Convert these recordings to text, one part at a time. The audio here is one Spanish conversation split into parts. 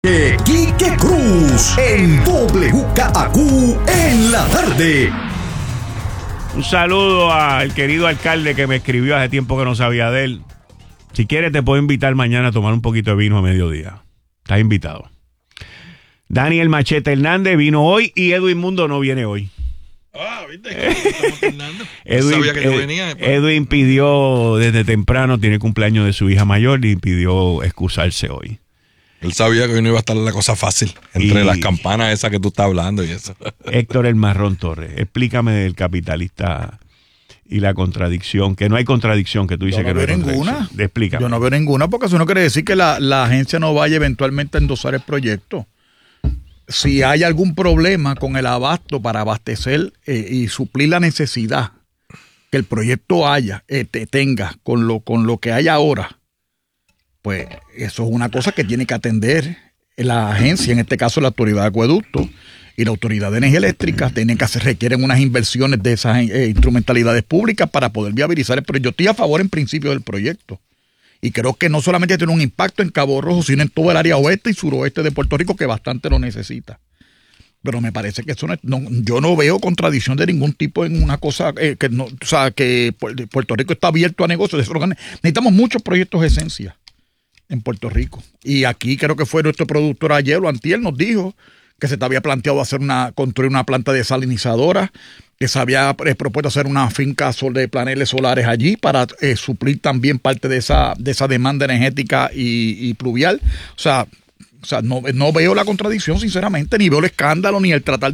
Quique Cruz en WKAQ en la tarde. Un saludo al querido alcalde que me escribió hace tiempo que no sabía de él. Si quieres te puedo invitar mañana a tomar un poquito de vino a mediodía. Estás invitado. Daniel Machete Hernández vino hoy y Edwin Mundo no viene hoy. ¿Viste? Sabía que yo venía. Edwin pidió desde temprano, tiene cumpleaños de su hija mayor y pidió excusarse hoy. Él sabía que hoy no iba a estar la cosa fácil entre las campanas esas que tú estás hablando y eso. Héctor El Marrón Torres, explícame del capitalista y la contradicción, que no hay contradicción, que tú dices que no hay contradicción. Explícame. Yo no veo ninguna, porque eso no quiere decir que la agencia no vaya eventualmente a endosar el proyecto. Si hay algún problema con el abasto para abastecer y suplir la necesidad que el proyecto tenga con lo que hay ahora, pues eso es una cosa que tiene que atender la agencia, en este caso la Autoridad de Acueducto y la Autoridad de Energía Eléctrica. Requieren unas inversiones de esas instrumentalidades públicas para poder viabilizar el proyecto. Yo estoy a favor en principio del proyecto y creo que no solamente tiene un impacto en Cabo Rojo, sino en todo el área oeste y suroeste de Puerto Rico, que bastante lo necesita. Pero me parece que eso yo no veo contradicción de ningún tipo en una cosa que Puerto Rico está abierto a negocios. Necesitamos muchos proyectos de esencia en Puerto Rico. Y aquí creo que fue nuestro productor ayer o antier nos dijo que se te había planteado construir una planta desalinizadora, que se había propuesto hacer una finca de paneles solares allí para suplir también parte de esa demanda energética y pluvial. O sea, no veo la contradicción, sinceramente, ni veo el escándalo, ni el tratar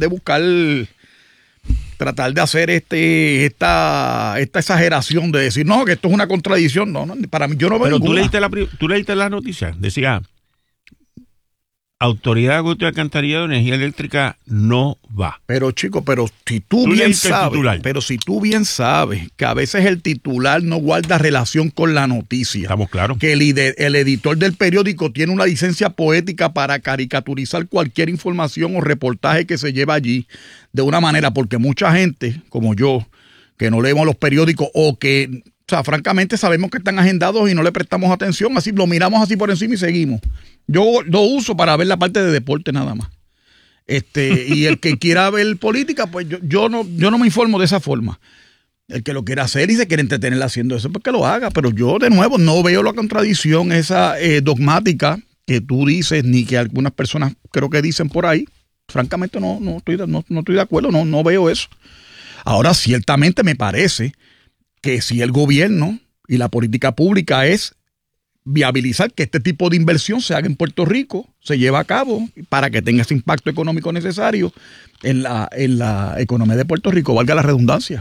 de hacer esta exageración de decir, no, que esto es una contradicción. No, para mí yo no veo ninguna. Pero tú leíste la noticia, decía, Autoridad de Acueducto y Alcantarillado de Energía Eléctrica no va. Pero chico, si tú bien sabes que a veces el titular no guarda relación con la noticia. Estamos claros. Que el editor del periódico tiene una licencia poética para caricaturizar cualquier información o reportaje que se lleva allí de una manera, porque mucha gente, como yo, que no leemos los periódicos o que, francamente sabemos que están agendados y no le prestamos atención, así lo miramos así por encima y seguimos. Yo lo uso para ver la parte de deporte nada más. Y el que quiera ver política, pues yo no me informo de esa forma. El que lo quiera hacer y se quiere entretener haciendo eso, pues que lo haga. Pero yo, de nuevo, no veo la contradicción esa dogmática que tú dices, ni que algunas personas creo que dicen por ahí. Francamente no estoy de acuerdo, no veo eso. Ahora, ciertamente me parece que si el gobierno y la política pública es viabilizar que este tipo de inversión se haga en Puerto Rico, se lleve a cabo para que tenga ese impacto económico necesario en la economía de Puerto Rico, valga la redundancia.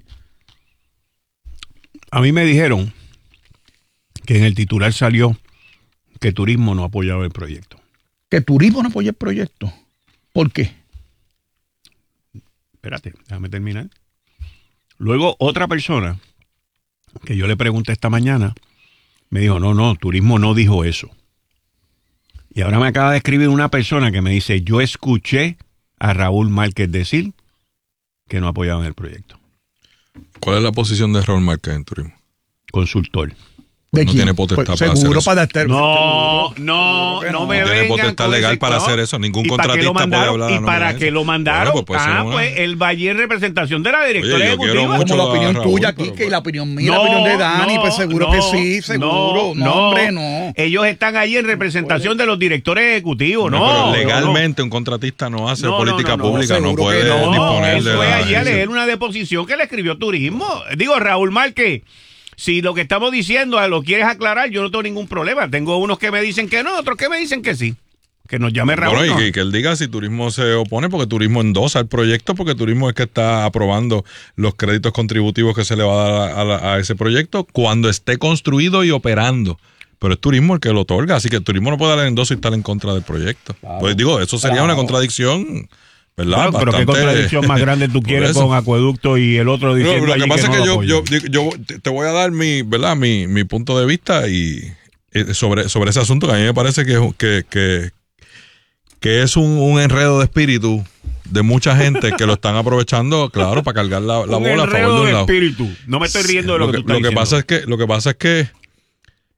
A mí me dijeron que en el titular salió que Turismo no apoyaba el proyecto. ¿Que Turismo no apoya el proyecto? ¿Por qué? Espérate, déjame terminar. Luego otra persona que yo le pregunté esta mañana me dijo, no, Turismo no dijo eso. Y ahora me acaba de escribir una persona que me dice, yo escuché a Raúl Márquez decir que no apoyaban el proyecto. ¿Cuál es la posición de Raúl Márquez en Turismo? Consultor. No tiene potestad para hacer eso. No me tiene potestad legal para hacer eso. Ningún contratista puede hablar. ¿Y para qué lo mandaron? Pues él va allí en representación de la directora ejecutiva. Como la opinión tuya aquí, que la opinión mía, la opinión de Dani, pues seguro que sí, seguro. No. Ellos están ahí en representación de los directores ejecutivos, Pero legalmente un contratista no hace política pública, no puede disponer de eso es allí a leer una deposición que le escribió Turismo. Digo, Raúl Márquez, si lo que estamos diciendo lo quieres aclarar, yo no tengo ningún problema. Tengo unos que me dicen que no, otros que me dicen que sí. Que nos llame Raúl. Bueno, y que él diga si Turismo se opone, porque Turismo endosa el proyecto, porque Turismo es que está aprobando los créditos contributivos que se le va a dar a ese proyecto cuando esté construido y operando. Pero es Turismo el que lo otorga, así que Turismo no puede dar el endoso y estar en contra del proyecto. Claro. Pues digo, eso sería una contradicción, ¿verdad? Claro, pero ¿qué contradicción más grande tú quieres con Acueducto y el otro diciendo lo que pasa es que yo te voy a dar mi punto de vista y sobre ese asunto, que a mí me parece que es un enredo de espíritu de mucha gente que lo están aprovechando, claro, para cargar la bola a favor de un lado. Espíritu. No me estoy riendo de lo que tú estás diciendo. Lo que pasa es que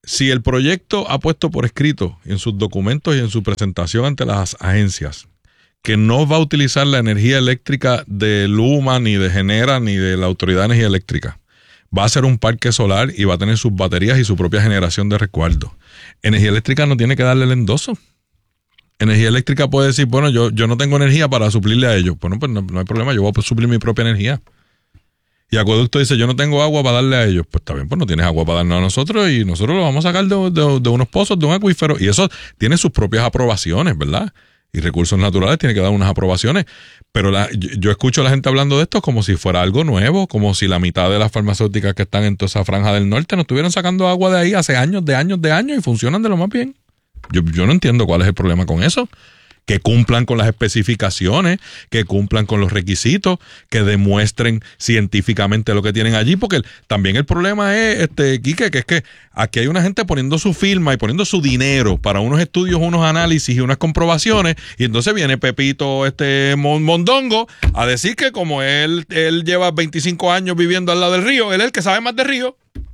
si el proyecto ha puesto por escrito en sus documentos y en su presentación ante las agencias que no va a utilizar la energía eléctrica de Luma, ni de Genera, ni de la Autoridad de Energía Eléctrica, va a ser un parque solar y va a tener sus baterías y su propia generación de resguardo. Energía eléctrica no tiene que darle el endoso. Energía eléctrica puede decir, bueno, yo no tengo energía para suplirle a ellos. Bueno, pues no hay problema, yo voy a suplir mi propia energía. Y Acueducto dice, yo no tengo agua para darle a ellos. Pues está bien, pues no tienes agua para darnos a nosotros y nosotros lo vamos a sacar de unos pozos, de un acuífero. Y eso tiene sus propias aprobaciones, ¿verdad? Y Recursos Naturales tiene que dar unas aprobaciones. Pero yo escucho a la gente hablando de esto como si fuera algo nuevo, como si la mitad de las farmacéuticas que están en toda esa franja del norte no estuvieran sacando agua de ahí hace años y funcionan de lo más bien. Yo no entiendo cuál es el problema con eso. Que cumplan con las especificaciones, que cumplan con los requisitos, que demuestren científicamente lo que tienen allí, porque también el problema es, Quique, que es que aquí hay una gente poniendo su firma y poniendo su dinero para unos estudios, unos análisis y unas comprobaciones, y entonces viene Pepito Mondongo a decir que como él lleva 25 años viviendo al lado del río, él es el que sabe más de río,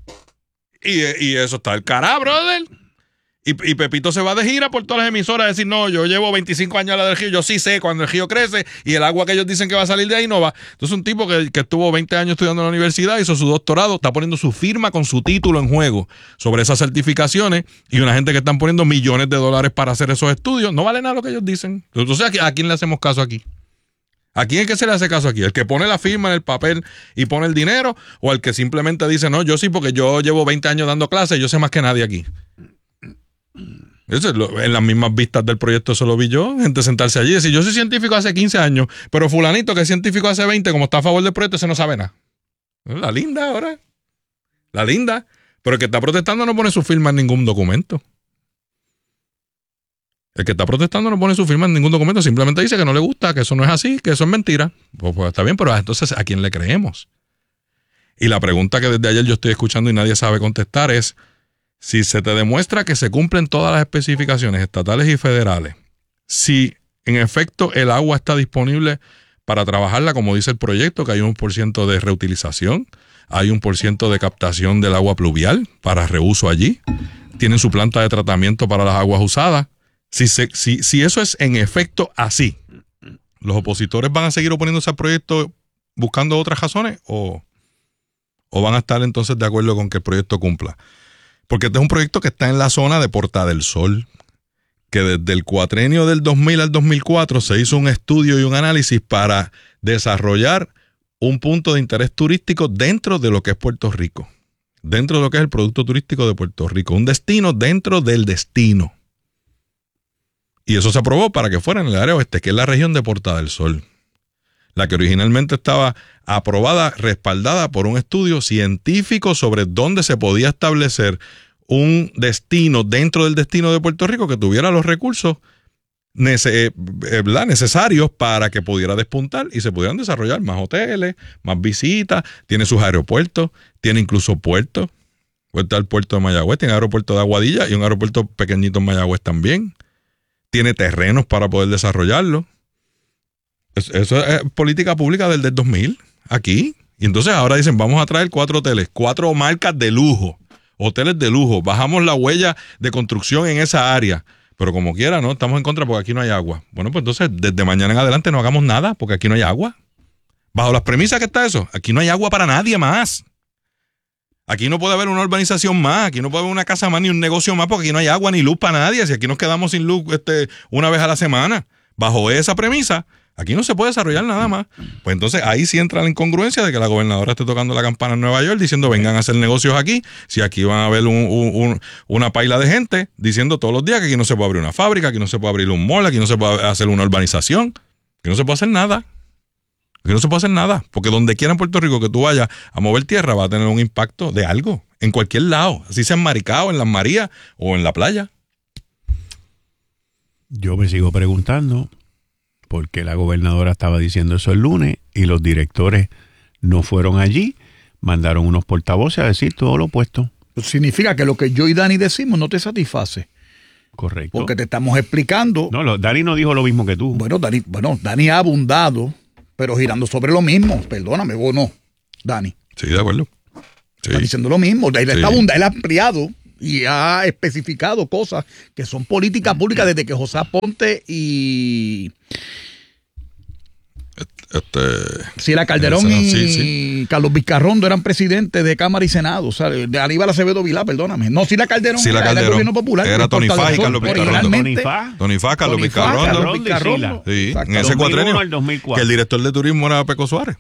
y eso está el cara, brother. Y Pepito se va de gira por todas las emisoras a decir, no, yo llevo 25 años al lado del río, yo sí sé cuando el río crece y el agua que ellos dicen que va a salir de ahí no va. Entonces un tipo que estuvo 20 años estudiando en la universidad, hizo su doctorado, está poniendo su firma con su título en juego sobre esas certificaciones, y una gente que están poniendo millones de dólares para hacer esos estudios, no vale nada lo que ellos dicen. Entonces, ¿a quién le hacemos caso aquí? ¿A quién es que se le hace caso aquí? ¿El que pone la firma en el papel y pone el dinero? ¿O el que simplemente dice, no, yo sí porque yo llevo 20 años dando clases, yo sé más que nadie aquí? Eso en las mismas vistas del proyecto eso lo vi yo, gente sentarse allí y decir, yo soy científico hace 15 años, pero fulanito que es científico hace 20, como está a favor del proyecto, ese no sabe nada. La linda ahora. La linda. Pero el que está protestando no pone su firma en ningún documento. El que está protestando no pone su firma en ningún documento, simplemente dice que no le gusta, que eso no es así, que eso es mentira. Pues está bien, pero entonces ¿a quién le creemos? Y la pregunta que desde ayer yo estoy escuchando y nadie sabe contestar es, si se te demuestra que se cumplen todas las especificaciones estatales y federales, si en efecto el agua está disponible para trabajarla, como dice el proyecto, que hay 1% de reutilización, hay 1% de captación del agua pluvial para reuso allí, tienen su planta de tratamiento para las aguas usadas. Si eso es en efecto así, ¿los opositores van a seguir oponiéndose al proyecto buscando otras razones o van a estar entonces de acuerdo con que el proyecto cumpla? Porque este es un proyecto que está en la zona de Porta del Sol, que desde el cuatrenio del 2000 al 2004 se hizo un estudio y un análisis para desarrollar un punto de interés turístico dentro de lo que es Puerto Rico, dentro de lo que es el producto turístico de Puerto Rico, un destino dentro del destino. Y eso se aprobó para que fuera en el área oeste, que es la región de Porta del Sol, la que originalmente estaba aprobada, respaldada por un estudio científico sobre dónde se podía establecer un destino dentro del destino de Puerto Rico que tuviera los recursos necesarios para que pudiera despuntar y se pudieran desarrollar más hoteles, más visitas, tiene sus aeropuertos, tiene incluso puertos. Está el puerto de Mayagüez, tiene aeropuerto de Aguadilla y un aeropuerto pequeñito en Mayagüez también. Tiene terrenos para poder desarrollarlo. Eso es política pública del 2000, aquí. Y entonces ahora dicen, vamos a traer 4 hoteles, 4 marcas de lujo, hoteles de lujo. Bajamos la huella de construcción en esa área. Pero como quiera, ¿no? Estamos en contra porque aquí no hay agua. Bueno, pues entonces desde mañana en adelante no hagamos nada porque aquí no hay agua. Bajo las premisas que está eso, aquí no hay agua para nadie más. Aquí no puede haber una urbanización más, aquí no puede haber una casa más ni un negocio más porque aquí no hay agua ni luz para nadie. Si aquí nos quedamos sin luz una vez a la semana. Bajo esa premisa, aquí no se puede desarrollar nada más. Pues entonces ahí sí entra la incongruencia de que la gobernadora esté tocando la campana en Nueva York diciendo vengan a hacer negocios aquí, si aquí van a haber una paila de gente diciendo todos los días que aquí no se puede abrir una fábrica, aquí no se puede abrir un mall, aquí no se puede hacer una urbanización, que no se puede hacer nada. Aquí no se puede hacer nada, porque donde quiera en Puerto Rico que tú vayas a mover tierra va a tener un impacto de algo, en cualquier lado, así sea en Maricao, en Las Marías o en la playa. Yo me sigo preguntando por qué la gobernadora estaba diciendo eso el lunes y los directores no fueron allí, mandaron unos portavoces a decir todo lo opuesto. Pues significa que lo que yo y Dani decimos no te satisface. Correcto. Porque te estamos explicando. No, Dani no dijo lo mismo que tú. Bueno, Dani ha abundado, pero girando sobre lo mismo. Perdóname, vos no, Dani. Sí, de acuerdo. Sí. Está diciendo lo mismo. Él está abundando, él ha ampliado y ha especificado cosas que son políticas públicas desde que José Aponte y Sila Calderón y Carlos Vizcarrondo eran presidentes de Cámara y Senado. O sea, de Aníbal Acevedo Vilá, perdóname. No, Sila Calderón era el gobierno popular. Era Tony Faj y Carlos Vizcarrondo. Tony Faj, Carlos Vizcarrondo. Sí, en ese cuatrenio. Que el director de turismo era Peco Suárez.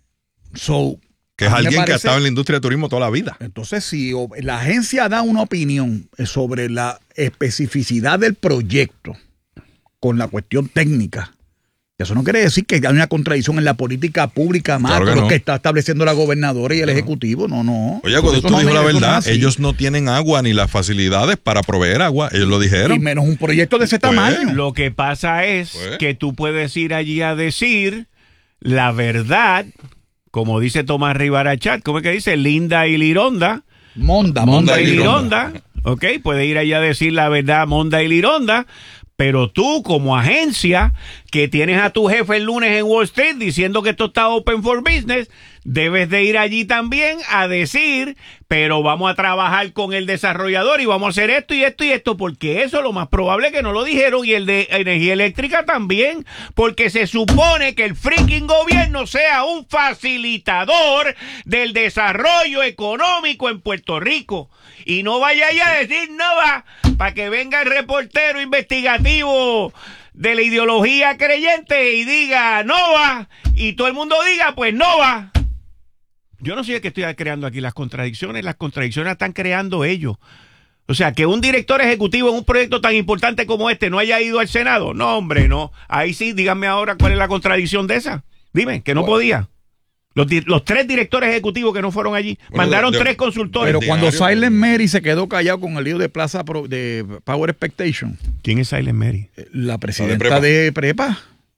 Que es alguien que ha estado en la industria de turismo toda la vida. Entonces, si la agencia da una opinión sobre la especificidad del proyecto con la cuestión técnica, eso no quiere decir que hay una contradicción en la política pública macro que está estableciendo la gobernadora y el ejecutivo. No. Oye, cuando tú dijo la verdad, ellos no tienen agua ni las facilidades para proveer agua. Ellos lo dijeron. Y menos un proyecto de ese tamaño. Lo que pasa es que tú puedes ir allí a decir la verdad, como dice Tomás Rivera Chat, ¿cómo es que dice? Linda y Lironda. Monda y Lironda. Ok, puede ir allá a decir la verdad, Monda y Lironda. Pero tú, como agencia, que tienes a tu jefe el lunes en Wall Street diciendo que esto está open for business, debes de ir allí también a decir, pero vamos a trabajar con el desarrollador y vamos a hacer esto y esto y esto, porque eso es lo más probable que no lo dijeron, y el de energía eléctrica también, porque se supone que el freaking gobierno sea un facilitador del desarrollo económico en Puerto Rico. Y no vaya allá a decir no va, para que venga el reportero investigativo de la ideología creyente y diga no va, y todo el mundo diga pues no va. Yo no sé qué estoy creando aquí las contradicciones las están creando ellos. O sea, que un director ejecutivo en un proyecto tan importante como este no haya ido al Senado. No, hombre, no. Ahí sí, díganme ahora cuál es la contradicción de esa. Dime, que no podía. Los 3 directores ejecutivos que no fueron allí mandaron 3 consultores. Pero cuando Silent Mary se quedó callado con el lío de Plaza de Power Expectation. ¿Quién es Silent Mary? La presidenta de Prepa.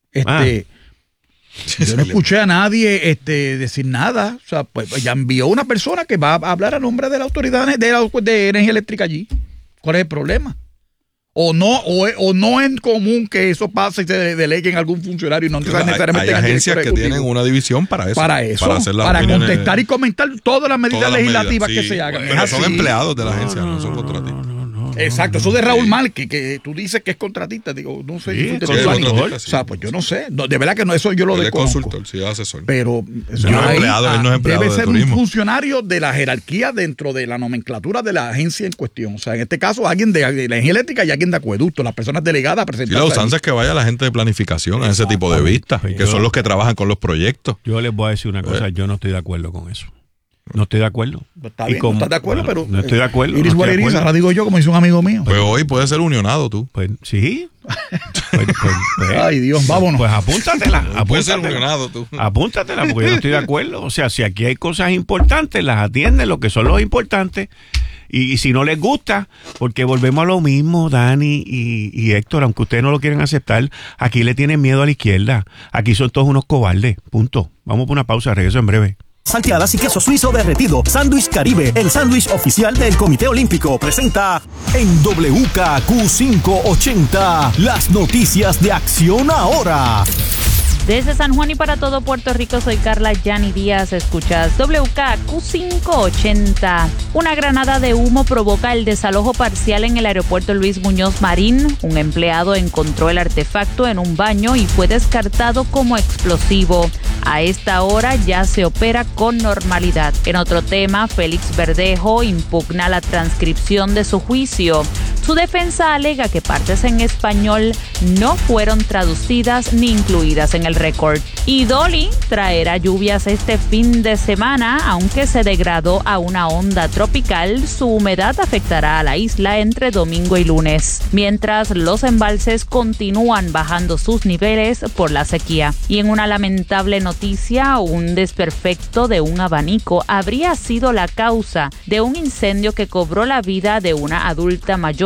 Yo no escuché a nadie decir nada. O sea, pues ya envió una persona que va a hablar a nombre de la autoridad de energía eléctrica allí. ¿Cuál es el problema? O no es común que eso pase y se delegue en algún funcionario y no necesariamente hay agencias que tienen una división para eso. Para contestar y comentar todas las medidas legislativas que se hagan. Pero son empleados de la agencia, no son contratistas. Exacto, eso de Raúl Márquez, que tú dices que es contratista, digo, no sé. Sí, o sea, pues yo no sé, de verdad que no, eso yo lo desconozco. Es consultor, sí, asesor. Pero él no es empleado debe ser de turismo. Un funcionario de la jerarquía dentro de la nomenclatura de la agencia en cuestión. O sea, en este caso, alguien de la energía eléctrica y alguien de acueducto, las personas delegadas a presentar. Y la usanza es que vaya la gente de planificación a ese tipo de vistas, que son los que trabajan con los proyectos. Yo les voy a decir una cosa, yo no estoy de acuerdo con eso. No estoy de acuerdo. Está bien, no estás de acuerdo, pero no estoy de acuerdo. Iris Guariris, ahora digo yo, como dice un amigo mío. Pues hoy puede ser unionado tú. Pues sí. Ay, Dios, vámonos. Pues apúntatela. Puede ser unionado tú. Apúntatela, porque yo no estoy de acuerdo. O sea, si aquí hay cosas importantes, las atienden, lo que son los importantes. Y si no les gusta, porque volvemos a lo mismo, Dani y Héctor, aunque ustedes no lo quieren aceptar, aquí le tienen miedo a la izquierda. Aquí son todos unos cobardes. Punto. Vamos por una pausa, regreso en breve. Salteadas y queso suizo derretido. Sándwich Caribe, el sándwich oficial del Comité Olímpico, presenta en WKQ 580 las noticias de Acción Ahora. Desde San Juan y para todo Puerto Rico, soy Carla Yani Díaz. Escuchas WKQ 580. Una granada de humo provoca el desalojo parcial en el aeropuerto Luis Muñoz Marín. Un empleado encontró el artefacto en un baño y fue descartado como explosivo. A esta hora ya se opera con normalidad. En otro tema, Félix Verdejo impugna la transcripción de su juicio. Su defensa alega que partes en español no fueron traducidas ni incluidas en el récord. Y Dolly traerá lluvias este fin de semana, aunque se degradó a una onda tropical. Su humedad afectará a la isla entre domingo y lunes, mientras los embalses continúan bajando sus niveles por la sequía. Y en una lamentable noticia, un desperfecto de un abanico habría sido la causa de un incendio que cobró la vida de una adulta mayor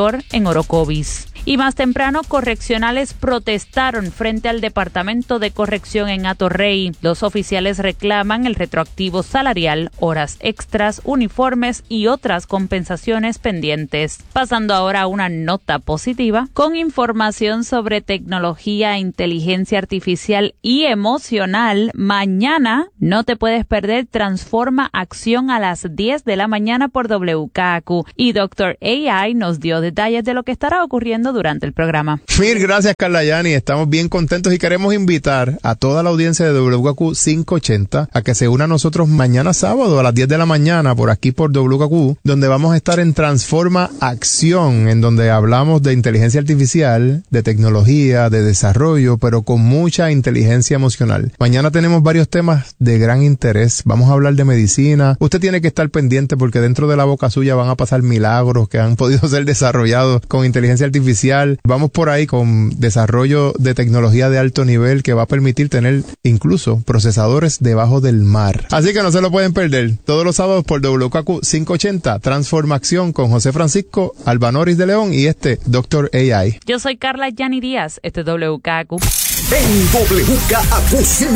Mayor en Orocovis. Y más temprano, correccionales protestaron frente al Departamento de Corrección en Atorrey. Los oficiales reclaman el retroactivo salarial, horas extras, uniformes y otras compensaciones pendientes. Pasando ahora a una nota positiva, con información sobre tecnología, inteligencia artificial y emocional. Mañana no te puedes perder Transforma Acción a las 10 de la mañana por WKAQ. Y Dr. AI nos dio detalles de lo que estará ocurriendo durante el programa. Mil gracias, Carla Yani. Estamos bien contentos y queremos invitar a toda la audiencia de WKQ 580 a que se una a nosotros mañana sábado a las 10 de la mañana por aquí por WKQ, donde vamos a estar en Transforma Acción, en donde hablamos de inteligencia artificial, de tecnología, de desarrollo, pero con mucha inteligencia emocional. Mañana tenemos varios temas de gran interés. Vamos a hablar de medicina. Usted tiene que estar pendiente porque dentro de la boca suya van a pasar milagros que han podido ser desarrollados con inteligencia artificial. Vamos por ahí con desarrollo de tecnología de alto nivel que va a permitir tener incluso procesadores debajo del mar. Así que no se lo pueden perder. Todos los sábados por WKQ 580, Transformación con José Francisco Albanoris de León y Dr. AI. Yo soy Carla Yani Díaz, este es WKQ. En WKQ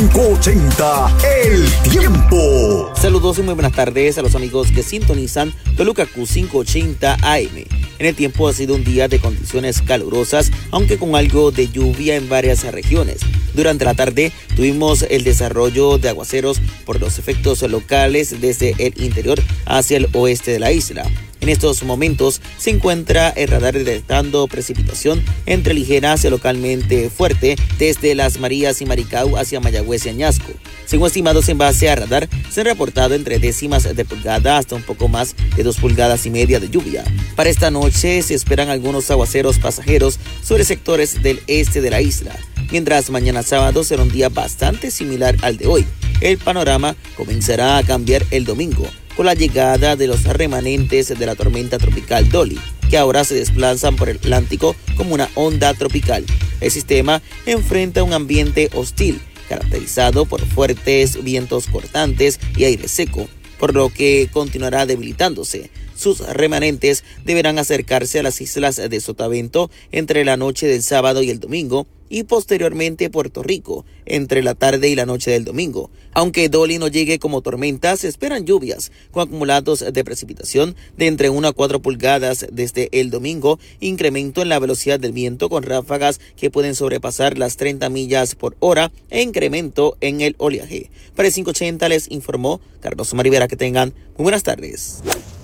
580, El Tiempo. Saludos y muy buenas tardes a los amigos que sintonizan WKQ 580 AM. En el tiempo ha sido un día de condiciones calurosas, aunque con algo de lluvia en varias regiones. Durante la tarde tuvimos el desarrollo de aguaceros por los efectos locales desde el interior hacia el oeste de la isla. En estos momentos se encuentra el radar detectando precipitación entre ligera hacia localmente fuerte desde Las Marías y Maricao hacia Mayagüez y Añasco. Según estimados en base a radar, se han reportado entre décimas de pulgada hasta un poco más de 2,5 pulgadas de lluvia. Para esta noche se esperan algunos aguaceros pasajeros sobre sectores del este de la isla, mientras mañana sábado será un día bastante similar al de hoy. El panorama comenzará a cambiar el domingo, con la llegada de los remanentes de la tormenta tropical Dolly, que ahora se desplazan por el Atlántico como una onda tropical. El sistema enfrenta un ambiente hostil, caracterizado por fuertes vientos cortantes y aire seco, por lo que continuará debilitándose. Sus remanentes deberán acercarse a las islas de Sotavento entre la noche del sábado y el domingo, y posteriormente Puerto Rico entre la tarde y la noche del domingo. Aunque Dolly no llegue como tormenta, se esperan lluvias con acumulados de precipitación de entre 1 a 4 pulgadas desde el domingo, incremento en la velocidad del viento con ráfagas que pueden sobrepasar las 30 millas por hora e incremento en el oleaje. Para el 580 les informó Carlos Marivera. Que tengan muy buenas tardes.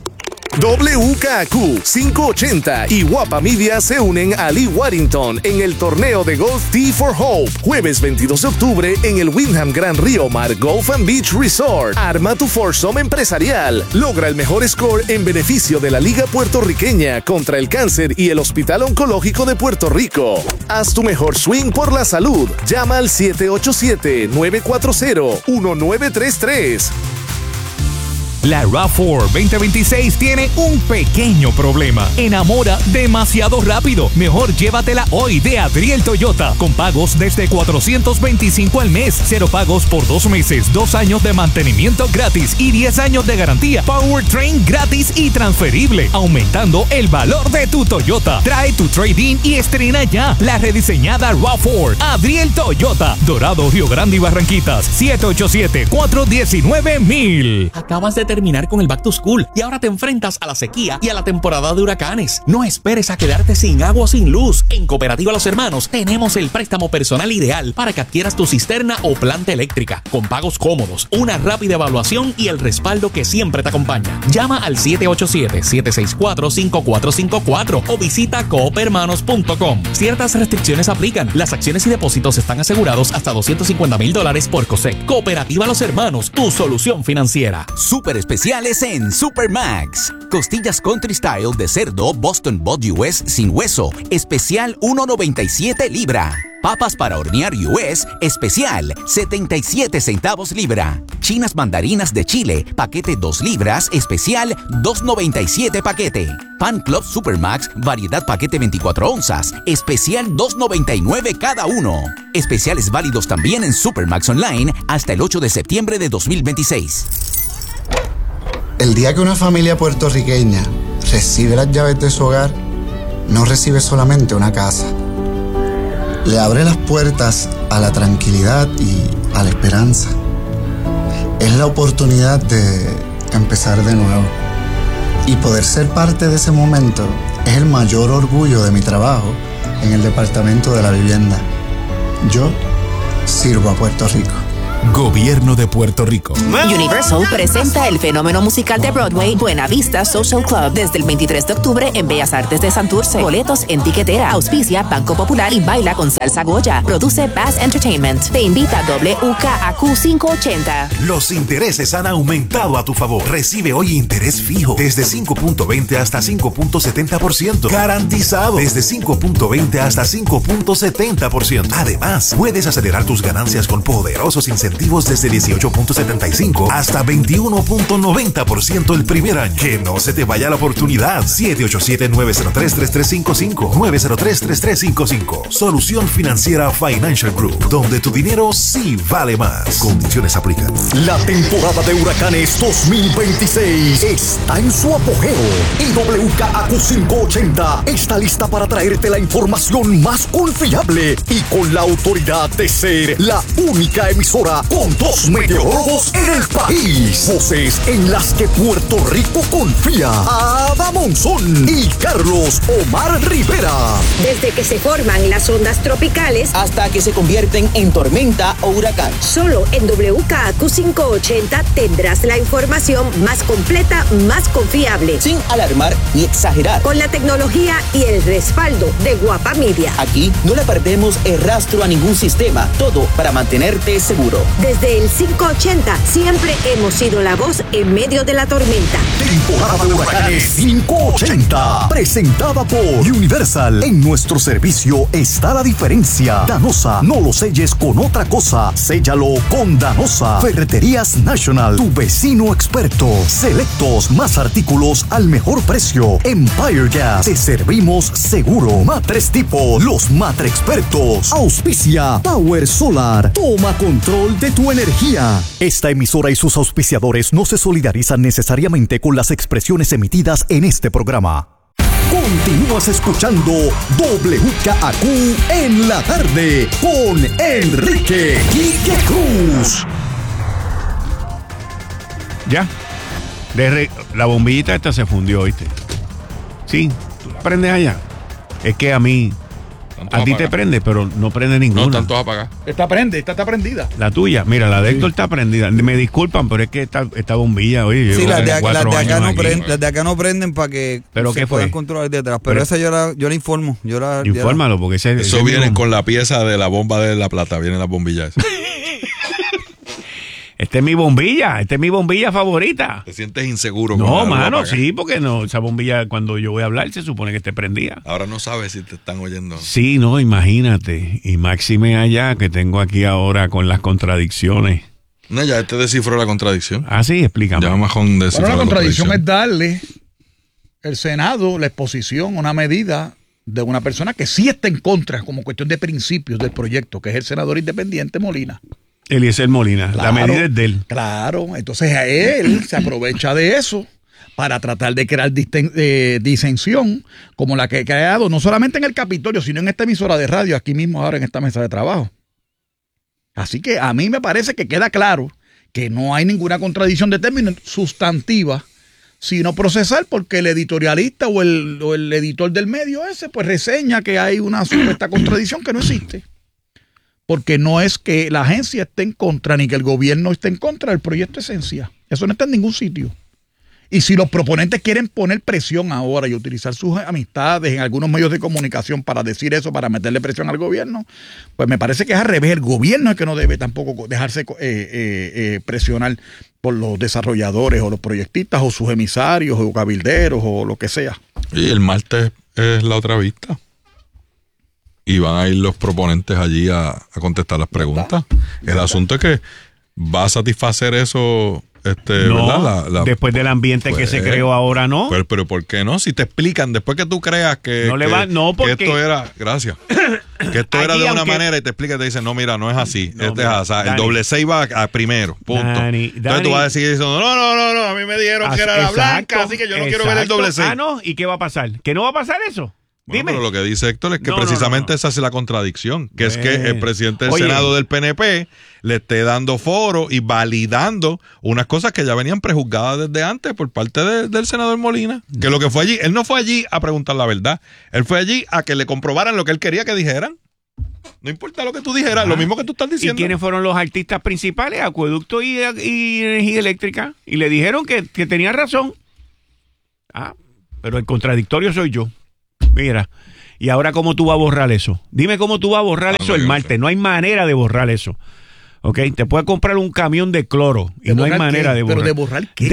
WKQ 580 y Guapa Media se unen a Lee Warrington en el torneo de golf Tee for Hope, jueves 22 de octubre en el Windham Gran Río Mar Golf and Beach Resort. Arma tu foursome empresarial. Logra el mejor score en beneficio de la Liga Puertorriqueña contra el Cáncer y el Hospital Oncológico de Puerto Rico. Haz tu mejor swing por la salud. Llama al 787-940-1933. La RAV4 2026 tiene un pequeño problema. Enamora demasiado rápido. Mejor llévatela hoy de Adriel Toyota. Con pagos desde $425 al mes. 0 pagos por 2 meses. 2 años de mantenimiento gratis y 10 años de garantía. Powertrain gratis y transferible. Aumentando el valor de tu Toyota. Trae tu trade-in y estrena ya la rediseñada RAV4. Adriel Toyota. Dorado, Río Grande y Barranquitas. 787-419-1000. Acabas de terminar con el Back to School y ahora te enfrentas a la sequía y a la temporada de huracanes. No esperes a quedarte sin agua o sin luz. En Cooperativa Los Hermanos tenemos el préstamo personal ideal para que adquieras tu cisterna o planta eléctrica, con pagos cómodos, una rápida evaluación y el respaldo que siempre te acompaña. Llama al 787-764-5454 o visita coopermanos.com. Ciertas restricciones aplican. Las acciones y depósitos están asegurados hasta $250,000 por COSEC. Cooperativa Los Hermanos, tu solución financiera. Super especiales en Supermax. Costillas Country Style de cerdo Boston Bud US sin hueso, especial $1.97 libra. Papas para hornear US, especial 77 centavos libra. Chinas mandarinas de Chile, paquete 2 libras, especial $2.97 paquete. Pan Club Supermax, variedad paquete 24 onzas, especial $2.99 cada uno. Especiales válidos también en Supermax Online hasta el 8 de septiembre de 2026. El día que una familia puertorriqueña recibe las llaves de su hogar, no recibe solamente una casa. Le abre las puertas a la tranquilidad y a la esperanza. Es la oportunidad de empezar de nuevo. Y poder ser parte de ese momento es el mayor orgullo de mi trabajo en el Departamento de la Vivienda. Yo sirvo a Puerto Rico. Gobierno de Puerto Rico. Universal presenta el fenómeno musical de Broadway Buena Vista Social Club desde el 23 de octubre en Bellas Artes de Santurce. Boletos en tiquetera. Auspicia Banco Popular y baila con Salsa Goya. Produce Bass Entertainment. Te invita WKAQ 580. Los intereses han aumentado a tu favor. Recibe hoy interés fijo desde 5.20 hasta 5.70%. Garantizado desde 5.20 hasta 5.70%. Además, puedes acelerar tus ganancias con poderosos incentivos desde 18.75 hasta 21.90% el primer año. Que no se te vaya la oportunidad. 787-903-3355. 903-3355. Solución Financiera Financial Group, donde tu dinero sí vale más. Condiciones aplican. La temporada de huracanes 2026 está en su apogeo y WKAQ 580 está lista para traerte la información más confiable y con la autoridad de ser la única emisora con 2 meteorólogos en el país. Voces en las que Puerto Rico confía. Ada Monzón y Carlos Omar Rivera. Desde que se forman las ondas tropicales hasta que se convierten en tormenta o huracán. Solo en WKAQ 580 tendrás la información más completa, más confiable. Sin alarmar ni exagerar. Con la tecnología y el respaldo de Guapa Media. Aquí no le perdemos el rastro a ningún sistema. Todo para mantenerte seguro. Desde el 580 siempre hemos sido la voz en medio de la tormenta. Temporada de huracanes 580. Presentada por Universal. En nuestro servicio está la diferencia. Danosa, no lo selles con otra cosa. Séllalo con Danosa. Ferreterías National, tu vecino experto. Selectos, más artículos al mejor precio. Empire Gas, te servimos seguro. Matres Tipo, los Matre Expertos. Auspicia Power Solar. Toma control de tu energía. Esta emisora y sus auspiciadores no se solidarizan necesariamente con las expresiones emitidas en este programa. Continúas escuchando WKAQ en la tarde con Enrique Quique Cruz. Ya. La bombillita esta se fundió, ¿viste? Sí, tú la prendes allá. Es que a mí... A ti te prende, pero no prende ninguna. No, tanto apagar. Esta está prendida. La tuya, mira, la de Héctor está prendida. Me disculpan, pero es que esta bombilla, oye. Sí, las de acá no prenden para que ¿pero se qué puedan fue? controlar detrás. Pero esa yo la informo. Infórmalo, porque eso viene con la pieza de la bomba de La Plata. Viene la bombilla esa. Esta es mi bombilla favorita. ¿Te sientes inseguro? No, mano, sí, porque no, esa bombilla cuando yo voy a hablar se supone que esté prendida. Ahora no sabes si te están oyendo. Sí, no, imagínate. Y máxime allá que tengo aquí ahora con las contradicciones. No, ya te descifró la contradicción. Ah, sí, explícame. Ya más con descifrar la contradicción es darle el Senado la exposición, una medida de una persona que sí está en contra, como cuestión de principios del proyecto, que es el senador independiente Molina. Eliezer Molina, claro, la medida es de él. Claro, entonces a él se aprovecha de eso para tratar de crear disensión como la que ha creado no solamente en el Capitolio, sino en esta emisora de radio, aquí mismo ahora en esta mesa de trabajo. Así que a mí me parece que queda claro que no hay ninguna contradicción de términos sustantiva, sino procesal, porque el editorialista o el editor del medio ese pues reseña que hay una supuesta contradicción que no existe. Porque no es que la agencia esté en contra ni que el gobierno esté en contra del proyecto Esencia. Eso no está en ningún sitio. Y si los proponentes quieren poner presión ahora y utilizar sus amistades en algunos medios de comunicación para decir eso, para meterle presión al gobierno, pues me parece que es al revés. El gobierno es que no debe tampoco dejarse presionar por los desarrolladores o los proyectistas o sus emisarios o cabilderos o lo que sea. Y el martes es la otra vista. Y van a ir los proponentes allí a contestar las preguntas. El asunto es que va a satisfacer eso, no, ¿verdad? después del ambiente que se creó ahora, ¿no? Pero ¿por qué no? Si te explican, después que tú creas que esto era, gracias, que esto era de una manera y te explican, te dicen, no, mira, no es así. No, el doble 6 va a primero, punto. Entonces tú vas a decir diciendo, no, a mí me dijeron que era la blanca, así que yo no quiero ver el doble 6. Ah, no, ¿y qué va a pasar? ¿Que no va a pasar eso? Dime. Pero lo que dice Héctor es que precisamente esa es la contradicción, que es que el presidente del Senado del PNP le esté dando foro y validando unas cosas que ya venían prejuzgadas desde antes por parte del senador Molina. Que lo que fue allí, él no fue allí a preguntar la verdad, él fue allí a que le comprobaran lo que él quería que dijeran. No importa lo que tú dijeras, lo mismo que tú estás diciendo. ¿Y quiénes fueron los artistas principales? Acueducto y Energía Eléctrica. Y le dijeron que tenía razón. Pero el contradictorio soy yo. Mira, ¿y ahora cómo tú vas a borrar eso? Dime cómo tú vas a borrar eso el martes. No hay manera de borrar eso. ¿Ok? Te puedes comprar un camión de cloro y no hay manera de borrar. ¿Pero de borrar qué?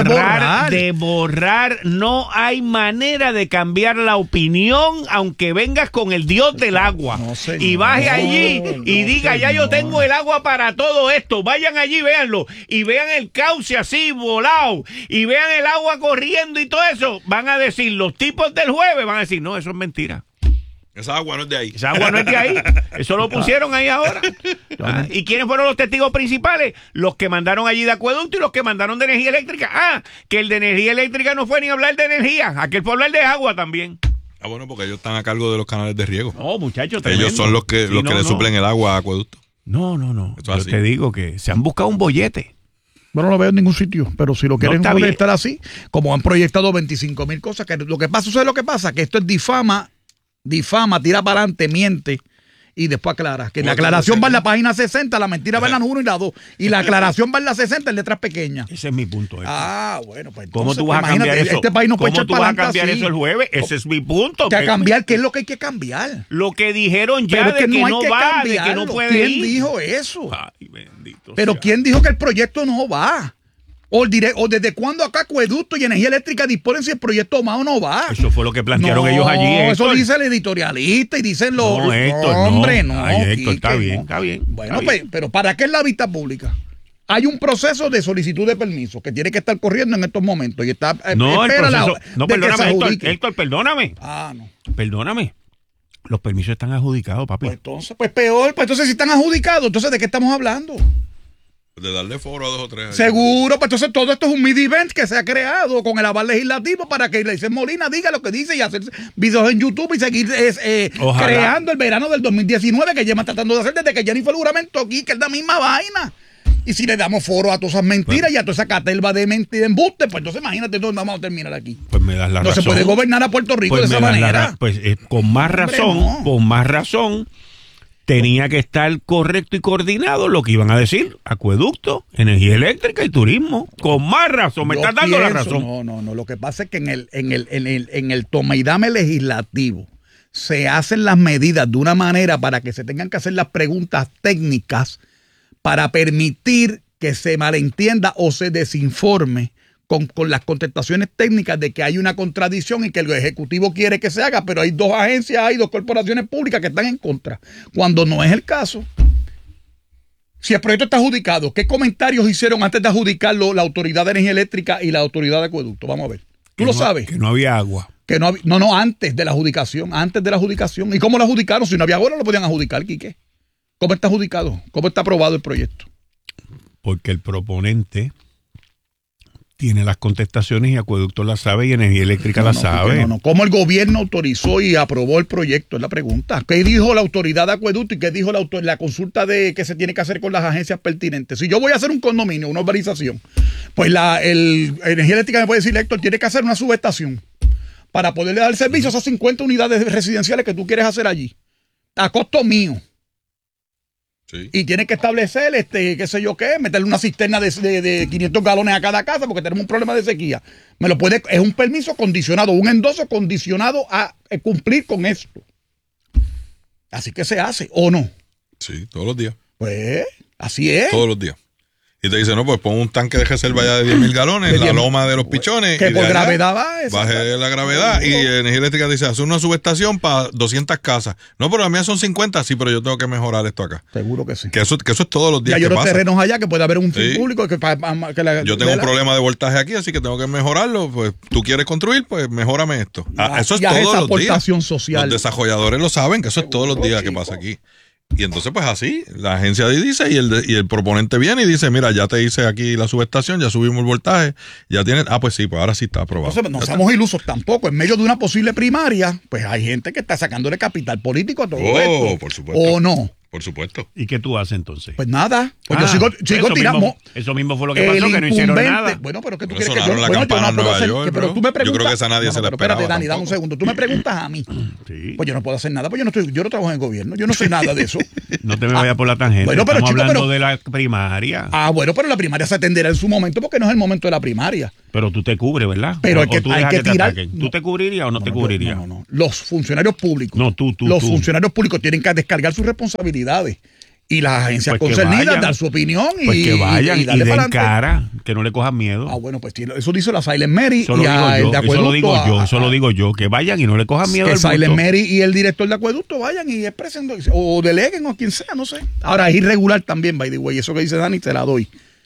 De borrar, no hay manera de cambiar la opinión, aunque vengas con el dios del agua. No, señor. Y baje allí y diga, ya yo tengo el agua para todo esto. Vayan allí, véanlo. Y vean el cauce así, volado. Y vean el agua corriendo y todo eso. Van a decir, los tipos del jueves van a decir, no, eso es mentira. Esa agua no es de ahí. Esa agua no es de ahí. Eso lo pusieron ahí ahora. ¿Y quiénes fueron los testigos principales? Los que mandaron allí de Acueducto y los que mandaron de Energía Eléctrica. Que el de Energía Eléctrica no fue ni a hablar de energía. Aquel fue a hablar de agua también. Bueno, porque ellos están a cargo de los canales de riego. No, muchachos, ellos son los que le suplen el agua a Acueducto. No. Yo te digo que se han buscado un bollete. Bueno, no lo veo en ningún sitio, pero si lo quieren proyectar así, como han proyectado 25,000 cosas, que lo que pasa, que esto es difama, tira para adelante, miente y después aclara. Que la aclaración va en la página 60, la mentira va en la 1 y la 2. Y la aclaración va en la 60 en letras pequeñas. Ese es mi punto. Bueno, pues ¿cómo tú vas a cambiar eso? Este país no puede echar para adelante. ¿Cómo tú vas a cambiar eso el jueves? Ese es mi punto. ¿Qué cambiar? ¿Qué es lo que hay que cambiar? Lo que dijeron ya de que no va, de que no puede ir. ¿Quién dijo eso? Ay, bendito. Pero ¿quién dijo que el proyecto no va? O desde cuándo acá Acueducto y Energía Eléctrica disponen si el proyecto va o no va. Eso fue lo que plantearon ellos allí. Eso dice el editorialista y dicen los... No, Héctor, hombre, no. Ay, Héctor, está bien. Bueno, pues, pero ¿para qué es la vista pública? Hay un proceso de solicitud de permiso que tiene que estar corriendo en estos momentos y está... perdóname, Héctor, perdóname. No. Perdóname. Los permisos están adjudicados, papi. Pues peor. Pues entonces si están adjudicados, entonces ¿de qué estamos hablando? De darle foro a 2 o 3. Seguro, pues entonces todo esto es un mini event que se ha creado con el aval legislativo para que Leisel Molina diga lo que dice y hacer videos en YouTube y seguir creando el verano del 2019 que lleva tratando de hacer desde que Jennifer Juramento aquí, que es la misma vaina. Y si le damos foro a todas esas mentiras y a toda esa caterva de mentira de embuste, pues entonces imagínate dónde vamos a terminar aquí. Pues me das la razón. No se puede gobernar a Puerto Rico de esa manera. Con más razón. Tenía que estar correcto y coordinado lo que iban a decir. Acueducto, Energía Eléctrica y Turismo. Con más razón. Me estás dando la razón. No. Lo que pasa es que en el toma y dame legislativo se hacen las medidas de una manera para que se tengan que hacer las preguntas técnicas para permitir que se malentienda o se desinforme con las contestaciones técnicas de que hay una contradicción y que el Ejecutivo quiere que se haga, pero hay 2 agencias, hay 2 corporaciones públicas que están en contra, cuando no es el caso. Si el proyecto está adjudicado, ¿qué comentarios hicieron antes de adjudicarlo la Autoridad de Energía Eléctrica y la Autoridad de Acueducto? Vamos a ver. ¿Tú lo sabes? Que no había agua. Que no, antes de la adjudicación. ¿Y cómo lo adjudicaron? Si no había agua, no lo podían adjudicar, Quique. ¿Cómo está adjudicado? ¿Cómo está aprobado el proyecto? Porque el proponente tiene las contestaciones y Acueducto las sabe y Energía Eléctrica las sabe. ¿Cómo el gobierno autorizó y aprobó el proyecto? Es la pregunta. ¿Qué dijo la autoridad de Acueducto y qué dijo la consulta de que se tiene que hacer con las agencias pertinentes? Si yo voy a hacer un condominio, una urbanización, pues Energía Eléctrica me puede decir, Héctor, tiene que hacer una subestación para poderle dar servicio a esas 50 unidades residenciales que tú quieres hacer allí, a costo mío. Sí. Y tiene que establecer, qué sé yo qué, meterle una cisterna de 500 galones a cada casa porque tenemos un problema de sequía. Es un permiso condicionado, un endoso condicionado a cumplir con esto. Así que se hace, ¿o no? Sí, todos los días. Pues, así es. Todos los días. Y te dice, no, pues pon un tanque de reserva ya de 10,000 galones en la loma de los pichones. Que por gravedad va. Baje la gravedad. Y Energía Eléctrica dice, haz una subestación para 200 casas. No, pero a mí son 50. Sí, pero yo tengo que mejorar esto acá. Seguro que sí. Que eso es todos los días hay otros terrenos allá que puede haber un fin público. Yo tengo un problema de voltaje aquí, así que tengo que mejorarlo. Pues tú quieres construir, pues mejórame esto. Eso es todos los días. Social. Los desarrolladores lo saben, que eso es todos los días que pasa aquí. Y entonces, pues así, la agencia dice y el proponente viene y dice, mira, ya te hice aquí la subestación, ya subimos el voltaje, ya tienes, pues sí, pues ahora sí está aprobado. Entonces, no seamos ilusos tampoco. En medio de una posible primaria, pues hay gente que está sacándole capital político a todo esto. Por supuesto. ¿O no? Por supuesto. ¿Y qué tú haces entonces? Pues nada. Pues yo sigo tirando. Eso mismo fue lo que pasó, que no hicieron nada. Bueno, pero que tú Pero quieres que yo la campana en Nueva York, pero tú me preguntas. Yo creo que esa nadie se la esperaba. Espérate, Dani, dame un segundo. Tú me preguntas a mí. Sí. Pues yo no puedo hacer nada, pues yo no trabajo en el gobierno. Yo no sé nada de eso. No te me vayas por la tangente. Bueno, pero, estamos chico, hablando de la primaria. Bueno, pero la primaria se atenderá en su momento porque no es el momento de la primaria. Pero tú te cubres, ¿verdad? Pero hay que tirar. ¿Tú te cubrirías o no te cubrirías? No. Los funcionarios públicos. No, tú. Los funcionarios públicos tienen que descargar sus responsabilidades. Y las agencias Pues concernidas dar su opinión pues que vayan y darle den para cara, que no le cojan miedo. Bueno, pues eso dice la Silent Mary Eso y el de Acueducto. Eso lo digo yo, que vayan y no le cojan miedo Que al Silent bulto. Mary y el director de Acueducto vayan y expresen o deleguen o quien sea, no sé. Ahora es irregular también, by the way, eso que dice Dani te la doy.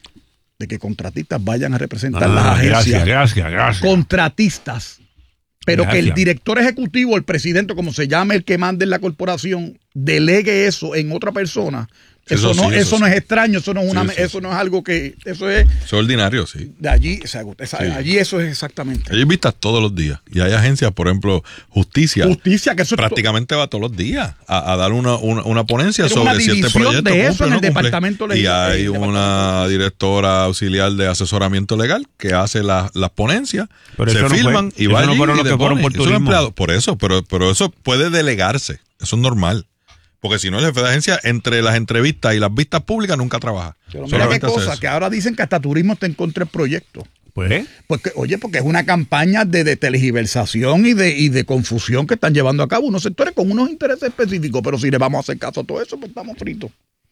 De que contratistas vayan a representar las agencias. Gracias. Contratistas. Pero Gracias. que el director ejecutivo, el presidente, como se llame el que mande en la corporación, delegue eso en otra persona. Eso no es extraño, eso no es algo que eso es ordinario, sí. De allí, allí eso es exactamente. Hay vistas todos los días y hay agencias, por ejemplo, Justicia que eso prácticamente va todos los días a dar una ponencia sobre si este proyecto de eso cumple, en no el cumple. departamento legal. Y hay una directora auxiliar de asesoramiento legal que hace las ponencias, pero se filman y va allí no fueron y los que fueron por turismo. empleados. Por eso, pero eso puede delegarse, eso es normal. Porque si no, el jefe de agencia, entre las entrevistas y las vistas públicas, nunca trabaja. Pero mira qué cosa, que ahora dicen que hasta turismo está en contra del proyecto. Pues, porque es una campaña de tergiversación y de confusión que están llevando a cabo unos sectores con unos intereses específicos. Pero si le vamos a hacer caso a todo eso, pues estamos fritos.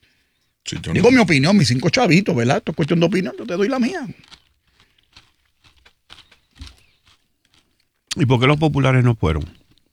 Sí, Digo mi opinión, mis 5 chavitos, ¿verdad? Esto es cuestión de opinión, yo te doy la mía. ¿Y por qué los populares no fueron?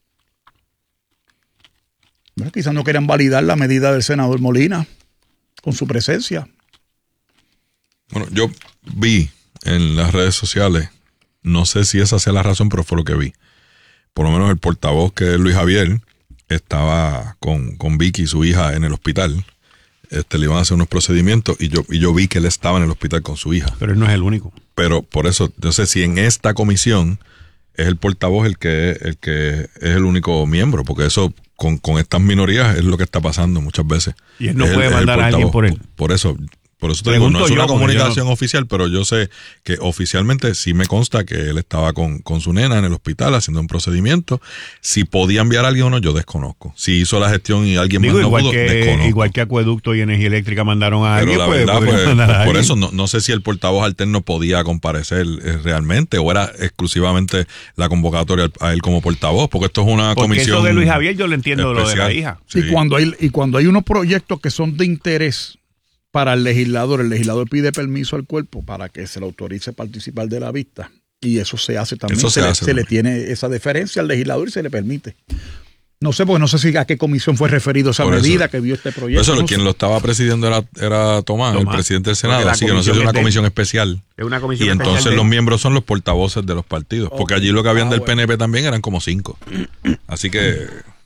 Bueno, quizás no querían validar la medida del senador Molina con su presencia. Bueno, yo vi en las redes sociales, no sé si esa sea la razón, pero fue lo que vi. Por lo menos el portavoz, que es Luis Javier, estaba con Vicky, su hija, en el hospital. Le iban a hacer unos procedimientos y yo vi que él estaba en el hospital con su hija. Pero él no es el único. Pero por eso, no sé si en esta comisión es el portavoz el que es el único miembro, porque eso con estas minorías es lo que está pasando muchas veces. Y él no puede mandar a alguien por él. Por eso te digo, no es una comunicación oficial, pero yo sé que oficialmente sí me consta que él estaba con su nena en el hospital haciendo un procedimiento. Si podía enviar a alguien o no, yo desconozco. Si hizo la gestión y alguien más no pudo, desconozco. Igual que Acueducto y Energía Eléctrica mandaron a alguien, pero la verdad, por eso no sé si el portavoz alterno podía comparecer realmente o era exclusivamente la convocatoria a él como portavoz, porque esto es una comisión. Eso de Luis Javier yo le entiendo especial. Lo de la hija. Sí. Y cuando hay unos proyectos que son de interés para el legislador pide permiso al cuerpo para que se le autorice participar de la vista. Y eso se hace también. Se le tiene esa deferencia al legislador y se le permite. No sé, porque no sé si a qué comisión fue referido esa medida que vio este proyecto. Eso, quien lo estaba presidiendo era Tomás, el presidente del Senado. Así que no sé si es una comisión especial. Es una comisión y especial. Entonces los miembros son los portavoces de los partidos. Porque allí lo que habían del PNP también eran como 5. Así que...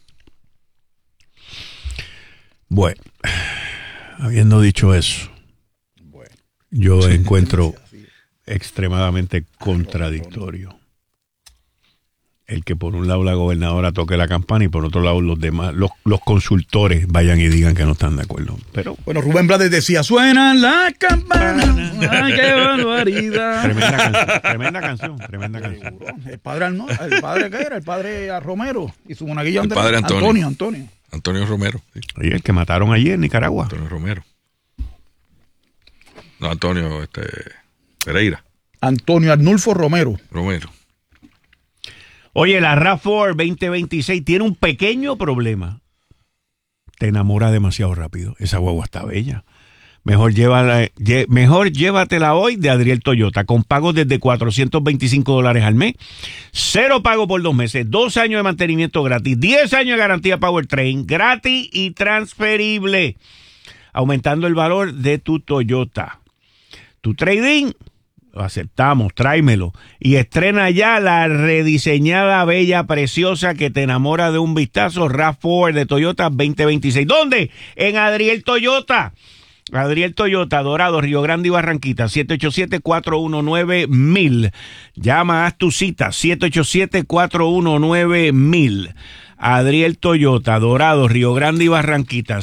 Bueno, habiendo dicho eso, yo encuentro extremadamente contradictorio el que por un lado la gobernadora toque la campana y por otro lado los demás, los consultores vayan y digan que no están de acuerdo. Pero bueno, Rubén Blades decía, suenan las campanas, ay, qué barbaridad. Tremenda canción. El padre ¿qué era? El padre Romero y su monaguillo el padre Antonio Romero. Sí. Oye, el que mataron allí en Nicaragua. Antonio Romero. No, Antonio Pereira. Antonio Arnulfo Romero. Oye, la RAV4 2026 tiene un pequeño problema. Te enamora demasiado rápido. Esa guagua está bella. Mejor llévatela hoy de Adriel Toyota, con pagos desde $425 al mes, 0 pago por 2 meses, 2 años de mantenimiento gratis, 10 años de garantía Powertrain, gratis y transferible, aumentando el valor de tu Toyota. Tu trading, Lo aceptamos, tráemelo. Y estrena ya la rediseñada, bella, preciosa, que te enamora de un vistazo, RAV4 de Toyota 2026. ¿Dónde? En Adriel Toyota. Adriel Toyota, Dorado, Río Grande y Barranquita, 787-419-1000. Llama, haz tu cita, 787-419-1000. Adriel Toyota, Dorado, Río Grande y Barranquita,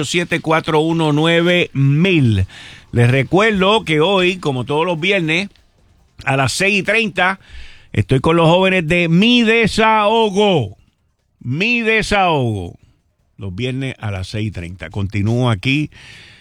787-419-1000. Les recuerdo que hoy, como todos los viernes, a las 6:30, estoy con los jóvenes de Mi Desahogo. Mi Desahogo. Los viernes a las 6:30. Continúo aquí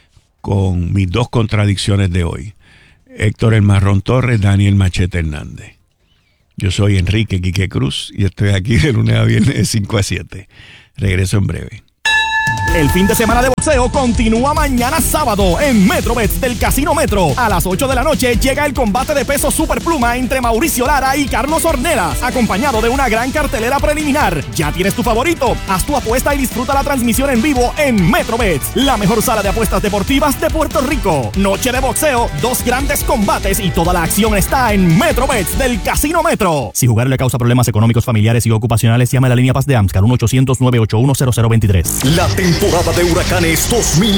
con mis dos contradicciones de hoy. Héctor El Marrón Torres, Daniel Machete Hernández. Yo soy Enrique Quique Cruz y estoy aquí de lunes a viernes de 5 a 7. Regreso en breve. El fin de semana de boxeo continúa mañana sábado en Metrobets del Casino Metro. A las 8 de la noche llega el combate de peso superpluma entre Mauricio Lara y Carlos Ornelas, acompañado de una gran cartelera preliminar. ¿Ya tienes tu favorito? Haz tu apuesta y disfruta la transmisión en vivo en Metrobets, la mejor sala de apuestas deportivas de Puerto Rico. Noche de boxeo, 2 grandes combates y toda la acción está en Metrobets del Casino Metro. Si jugar le causa problemas económicos, familiares y ocupacionales, llame a la línea Paz de AMSCAR 1-800-981-0023. La temporada de huracanes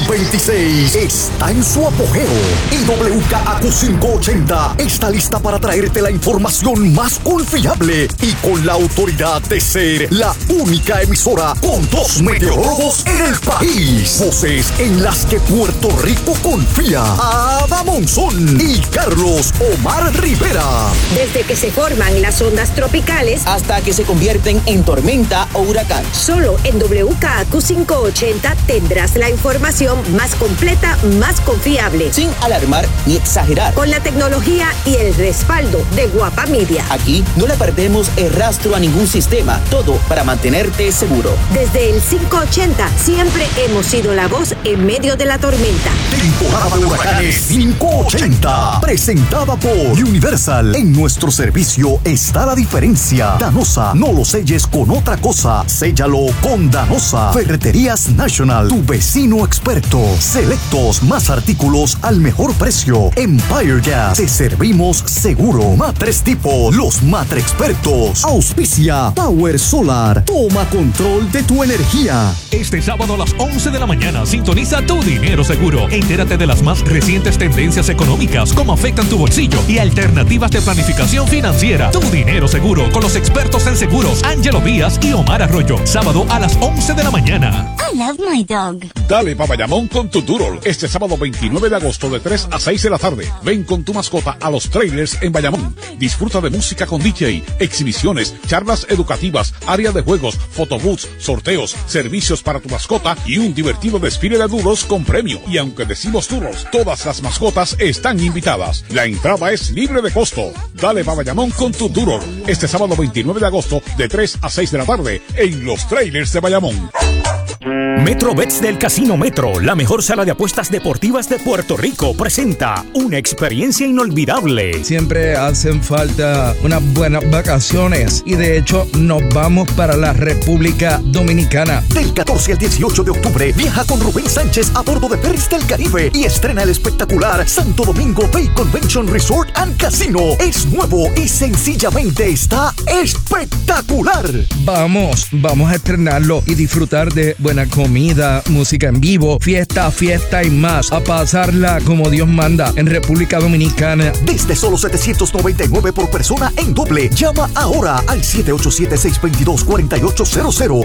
2026 está en su apogeo y WKAQ 580 está lista para traerte la información más confiable y con la autoridad de ser la única emisora con 2 meteorólogos en el país. Voces en las que Puerto Rico confía. Ada Monzón y Carlos Omar Rivera. Desde que se forman las ondas tropicales hasta que se convierten en tormenta o huracán. Solo en WKAQ 580 tendrás la información más completa, más confiable. Sin alarmar ni exagerar. Con la tecnología y el respaldo de Guapa Media. Aquí no le perdemos el rastro a ningún sistema. Todo para mantenerte seguro. Desde el 580 siempre hemos sido la voz en medio de la tormenta. Temporada de huracanes 580. Presentada por Universal. En nuestro servicio está la diferencia. Danosa, no lo selles con otra cosa. Séllalo con Danosa. Ferreterías National, tu vecino experto. Selectos, más artículos al mejor precio. Empire Gas, te servimos seguro. Matres Tipo, los Matre Expertos. Auspicia Power Solar. Toma control de tu energía. Este sábado a las 11 de la mañana sintoniza Tu Dinero Seguro. Entérate de las más recientes tendencias económicas, cómo afectan tu bolsillo y alternativas de planificación financiera. Tu Dinero Seguro con los expertos en seguros Ángelo Díaz y Omar Arroyo. Sábado a las 11 de la mañana. I love my dog. Dale pa' Bayamón con tu Doodle. Este sábado 29 de agosto de 3 a 6 de la tarde. Ven con tu mascota a los trailers en Bayamón. Disfruta de música con DJ, exhibiciones, charlas educativas, área de juegos, photobooths, sorteos, servicios para tu mascota y un divertido desfile de doodles con premio. Y aunque decimos doodles, todas las mascotas están invitadas. La entrada es libre de costo. Dale pa' Bayamón con tu Doodle. Este sábado 29 de agosto de 3 a 6 de la tarde en los trailers de Bayamón. Metrobets del Casino Metro, la mejor sala de apuestas deportivas de Puerto Rico, presenta una experiencia inolvidable. Siempre hacen falta unas buenas vacaciones y de hecho nos vamos para la República Dominicana. Del 14 al 18 de octubre viaja con Rubén Sánchez a bordo de Ferries del Caribe y estrena el espectacular Santo Domingo Bay Convention Resort and Casino. Es nuevo y sencillamente está espectacular. Vamos a estrenarlo y disfrutar de buena comida, música en vivo, fiesta y más. A pasarla como Dios manda en República Dominicana. Desde solo $799 por persona en doble. Llama ahora al 787-622-4800.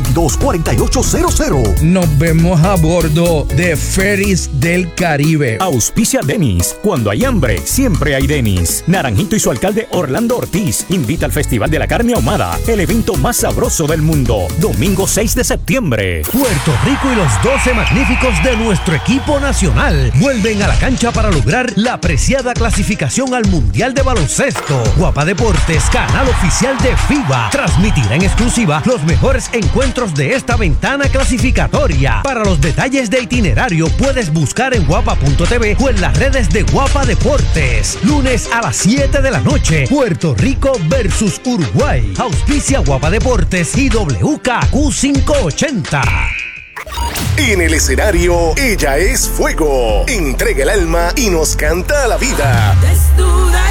622-4800. Nos vemos a bordo de Ferries del Caribe. Auspicia Denis. Cuando hay hambre, siempre hay Denis. Naranjito y su alcalde Orlando Ortiz invita al Festival de la Carne Ahumada, el evento más sabroso del mundo. Domingo 6 de septiembre. Puerto Rico y los 12 magníficos de nuestro equipo nacional vuelven a la cancha para lograr la preciada clasificación al Mundial de Baloncesto. Guapa Deportes, canal oficial de FIBA, transmitirá en exclusiva los mejores encuentros de esta ventana clasificatoria. Para los detalles de itinerario puedes buscar en guapa.tv o en las redes de Guapa Deportes. Lunes a las 7 de la noche, Puerto Rico versus Uruguay. Auspicia Guapa Deportes y WKAQ 580. En el escenario, ella es fuego. Entrega el alma y nos canta la vida. Desnuda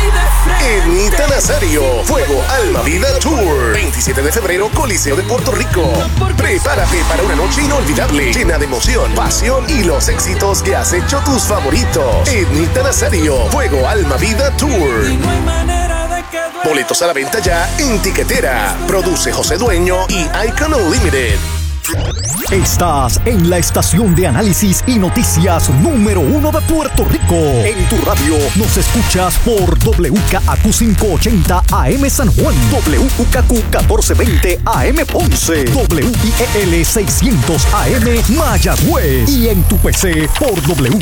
Ednita Nazario, Fuego, Alma, Vida Tour. 27 de febrero, Coliseo de Puerto Rico. Prepárate para una noche inolvidable, llena de emoción, pasión y los éxitos que has hecho tus favoritos. Ednita Nazario, Fuego, Alma, Vida Tour. Boletos a la venta ya en Tiquetera. Produce José Dueño y Icon Unlimited. Estás en la estación de análisis y noticias número 1 de Puerto Rico. En tu radio nos escuchas por WKAQ 580 AM San Juan, WKQ 1420 AM Ponce, WIEL 600 AM Mayagüez y en tu PC por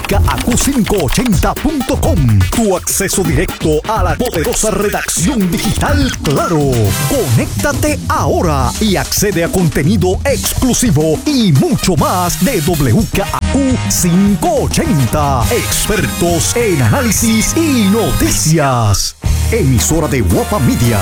WKAQ580.com. Tu acceso directo a la poderosa redacción digital Claro. Conéctate ahora y accede a contenido exclusivo y mucho más de WKAQ 580. Expertos en análisis y noticias. Emisora de Guapa Media.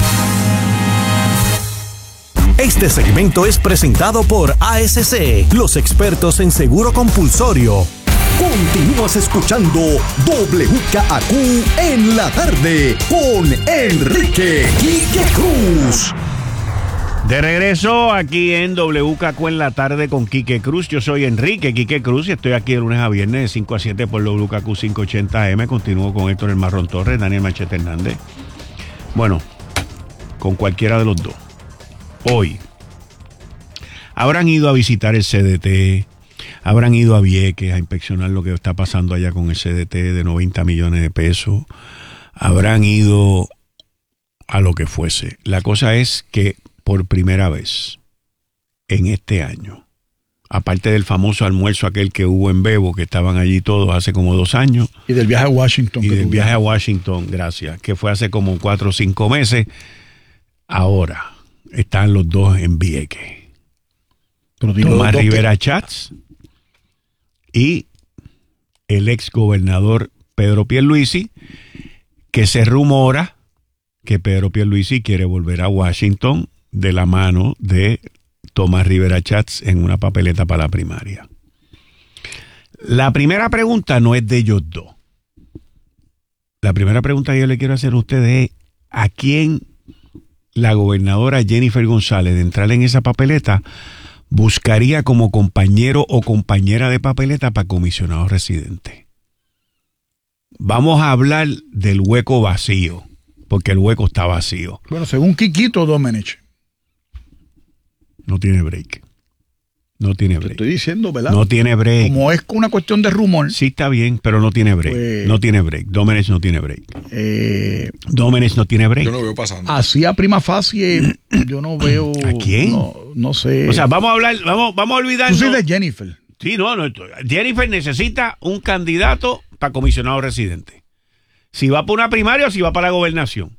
Este segmento es presentado por ASC, los expertos en seguro compulsorio. Continúas escuchando WKAQ en la tarde con Enrique Quique Cruz. De regreso aquí en WKQ en la tarde con Quique Cruz. Yo soy Enrique Quique Cruz y estoy aquí de lunes a viernes de 5 a 7 por WKQ 580 AM. Continúo con Héctor El Marrón Torres, Daniel Machete Hernández. Bueno, con cualquiera de los dos. Hoy habrán ido a visitar el CDT, habrán ido a Vieques a inspeccionar lo que está pasando allá con el CDT de 90 millones de pesos, habrán ido a lo que fuese. La cosa es que por primera vez en este año, aparte del famoso almuerzo aquel que hubo en Bebo, que estaban allí todos hace como 2 años. Y del viaje a Washington. Y del viaje a Washington, gracias, que fue hace como 4 o 5 meses. Ahora están los dos en Vieques. Tomás Rivera Chats y el ex gobernador Pedro Pierluisi, que se rumora que Pedro Pierluisi quiere volver a Washington de la mano de Tomás Rivera Chats en una papeleta para la primaria. La primera pregunta no es de ellos dos. La primera pregunta que yo le quiero hacer a ustedes es ¿a quién la gobernadora Jennifer González, de entrar en esa papeleta, buscaría como compañero o compañera de papeleta para comisionado residente? Vamos a hablar del hueco vacío, porque el hueco está vacío. Bueno, según Quiquito Domenech. No tiene break. No tiene break. Te estoy diciendo, ¿verdad? No tiene break. Como es una cuestión de rumor. Sí, está bien, pero no tiene break. Pues, no tiene break. Domenech no tiene break. Domenech no tiene break. Yo no veo pasando. Así a prima facie, yo no veo. ¿A quién? No sé. O sea, vamos a hablar, vamos a olvidarnos. Tú sí de Jennifer. Sí, no. Jennifer necesita un candidato para comisionado residente. Si va por una primaria o si va para la gobernación.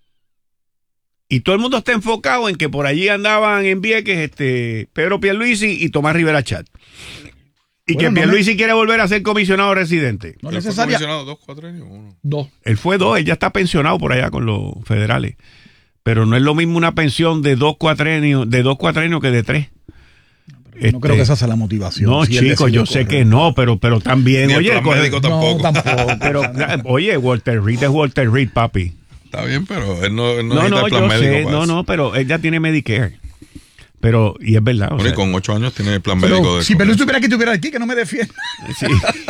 Y todo el mundo está enfocado en que por allí andaban en Vieques Pedro Pierluisi y Tomás Rivera Chat. Y bueno, que Pierluisi quiere volver a ser comisionado residente. No necesariamente. ¿Comisionado 2, 4 años? 1. 2. Él fue 2, él ya está pensionado por allá con los federales. Pero no es lo mismo una pensión de 2 cuatrenios que de 3. No creo que esa sea la motivación. No, si chicos, yo sé que no, pero también. Ni oye, el plan médico tampoco. Pero, oye, Walter Reed es Walter Reed, papi. Está bien, pero él no necesita el plan médico. No, pero él ya tiene Medicare. Pero, y es verdad. Bueno, y con 8 años tiene el plan médico. Si Pelú supiera que estuviera aquí, que no me defienda. Sí.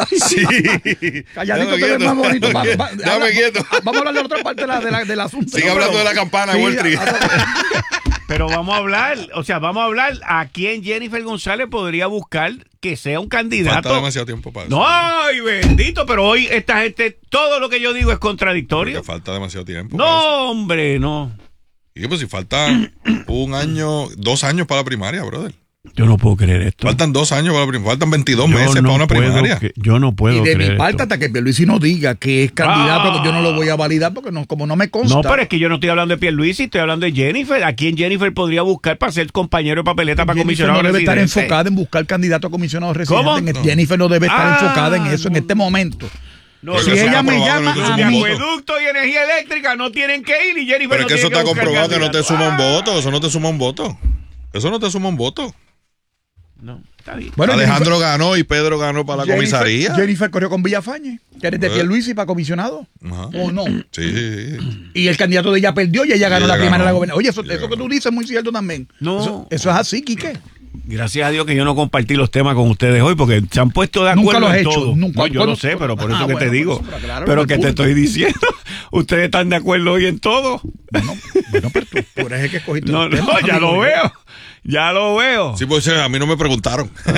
Calladito te ves más bonito. Dame quieto. Vamos a hablar de la otra parte del asunto. Sigue hablando de la campana, Walter. Pero vamos a hablar a quién Jennifer González podría buscar que sea un candidato. Falta demasiado tiempo para eso. No, ay, bendito, pero hoy esta gente, todo lo que yo digo es contradictorio. Porque falta demasiado tiempo. No, hombre, no. Y pues si falta 1 año, 2 años para la primaria, brother. Yo no puedo creer esto. Faltan 2 años para la primaria. Faltan 22 meses para una primaria. Yo no puedo creer. Y de mi parte, hasta que Pierluisi no diga que es candidato, yo no lo voy a validar porque como no me consta. No, pero es que yo no estoy hablando de Pierluisi, estoy hablando de Jennifer. ¿A quién Jennifer podría buscar para ser compañero de papeleta para comisionado residente? Jennifer no debe estar enfocada en buscar candidato a comisionado residente. ¿Cómo? No. Jennifer no debe estar enfocada en eso en este momento. No, si ella me llama a mí, acueducto y energía eléctrica no tienen que ir y Jennifer pero no es que eso tiene está comprobado que no te suma un voto. voto. Eso no te suma un voto. Eso no te suma un voto. No. Bueno, Alejandro ganó y Pedro ganó para la comisaría. Jennifer corrió con Villafañe, que eres de Pierluisi para comisionado. Ajá. ¿O no? Sí. Y el candidato de ella perdió y ella ganó la primaria de la gobernación. Oye, eso que tú dices es muy cierto también. No. Eso es así, Quique. Gracias a Dios que yo no compartí los temas con ustedes hoy porque se han puesto de acuerdo nunca lo has en hecho, todo. Nunca. No, yo lo sé, pero por eso que te digo. Claro, pero que te estoy diciendo, ustedes están de acuerdo hoy en todo. Bueno, pero tú eres el que escogiste. No, ya lo veo. Ya lo veo. Sí, pues a mí no me preguntaron. A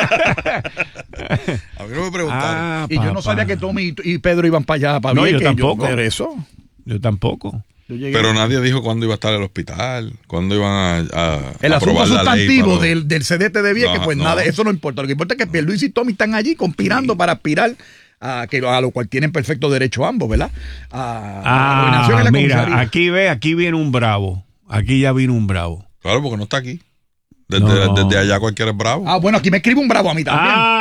mí no me preguntaron. Y yo no sabía que Tommy y Pedro iban para allá. Para no, yo que tampoco. Yo tampoco. Pero nadie dijo cuándo iba a estar el hospital, cuándo iban a el asunto sustantivo del CDT de Vieques, pues nada, eso no importa. Lo que importa es que Pierluisi y Tommy están allí conspirando para aspirar a lo cual tienen perfecto derecho ambos, ¿verdad? Mira, aquí viene un bravo. Aquí ya vino un bravo. Claro, porque no está aquí. Desde allá cualquiera es bravo. Bueno, aquí me escribe un bravo a mí también.